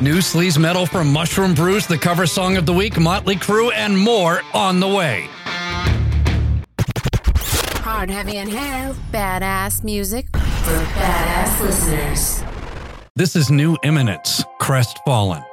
New sleaze metal from Mushroom Brews, the cover song of the week, Motley Crue, and more on the way. Hard, heavy, and hell. Badass music for badass listeners. This is New Imminence, Crestfallen.